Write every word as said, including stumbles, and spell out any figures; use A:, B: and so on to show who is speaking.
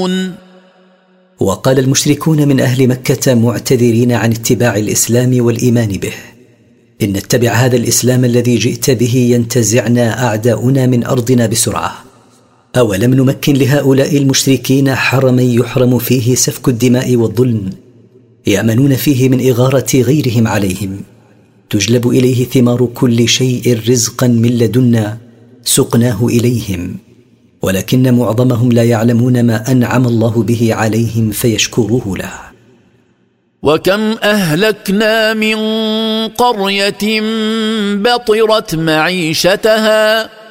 A: يعلمون.
B: وقال المشركون من أهل مكة معتذرين عن اتباع الإسلام والإيمان به: إن نتبع هذا الإسلام الذي جئت به ينتزعنا أعداؤنا من أرضنا بسرعة. أولم نمكن لهؤلاء المشركين حرما يحرم فيه سفك الدماء والظلم، يأمنون فيه من إغارة غيرهم عليهم، تجلب إليه ثمار كل شيء رزقا من لدنا سقناه إليهم، ولكن معظمهم لا يعلمون ما أنعم الله به عليهم فيشكروه له.
A: وكم أهلكنا من قرية بطرت معيشتها